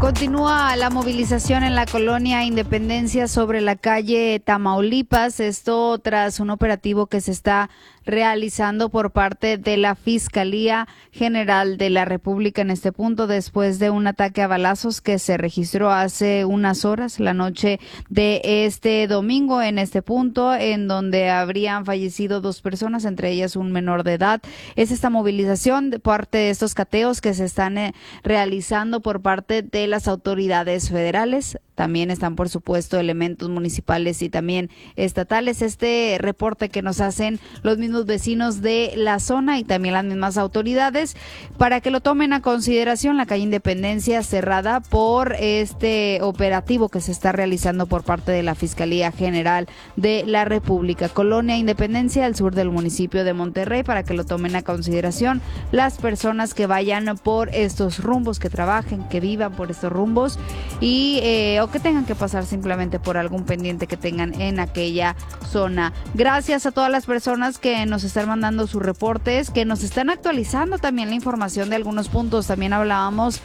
Continúa la movilización en la colonia Independencia sobre la calle Tamaulipas, esto tras un operativo que se está realizando por parte de la Fiscalía General de la República en este punto, después de un ataque a balazos que se registró hace unas horas, la noche de este domingo, en este punto, en donde habrían fallecido 2 personas, entre ellas un menor de edad. Es esta movilización de parte de estos cateos que se están realizando por parte de las autoridades federales. También están, por supuesto, elementos municipales y también estatales. Este reporte que nos hacen los mismos vecinos de la zona y también las mismas autoridades, para que lo tomen a consideración, la calle Independencia cerrada por este operativo que se está realizando por parte de la Fiscalía General de la República. Colonia Independencia, al sur del municipio de Monterrey, para que lo tomen a consideración las personas que vayan por estos rumbos, que trabajen, que vivan por estos rumbos y o que tengan que pasar simplemente por algún pendiente que tengan en aquella zona. Gracias a todas las personas que nos están mandando sus reportes, que nos están actualizando también la información de algunos puntos. También hablábamos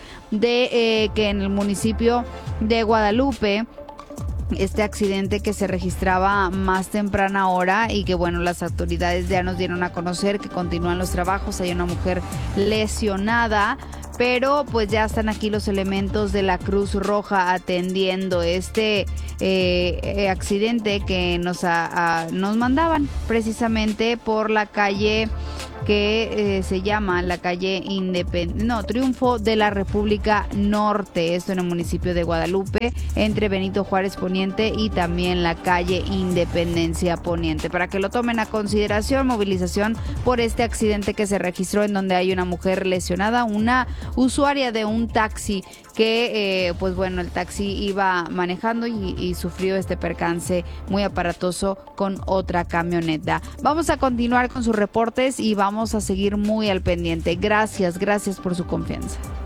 de que en el municipio de Guadalupe, este accidente que se registraba más temprana hora y que bueno, las autoridades ya nos dieron a conocer que continúan los trabajos. Hay una mujer lesionada, pero pues ya están aquí los elementos de la Cruz Roja atendiendo este accidente que nos mandaban precisamente por la calle que se llama la calle Triunfo de la República Norte, esto en el municipio de Guadalupe, entre Benito Juárez Poniente y también la calle Independencia Poniente, para que lo tomen a consideración. Movilización por este accidente que se registró en donde hay una mujer lesionada, una usuaria de un taxi que pues bueno, el taxi iba manejando y sufrió este percance muy aparatoso con otra camioneta. Vamos a continuar con sus reportes y vamos a seguir muy al pendiente. Gracias por su confianza.